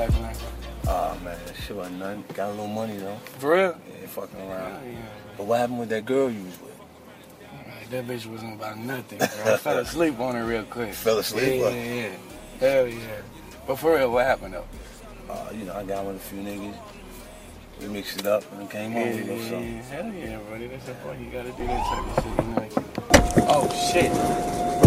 life like? Oh man, that shit wasn't nothing. Got a little money though. For real? Yeah, fucking around. Yeah. But what happened with that girl you was with? That bitch wasn't about nothing, bro. I fell asleep on her real quick. Fell asleep? Yeah. Hell yeah. But for real, what happened though? I got with a few niggas. We mixed it up and it came on, you know, so. Hell yeah, buddy. That's the point. You gotta do that type of shit, you know. Oh, shit.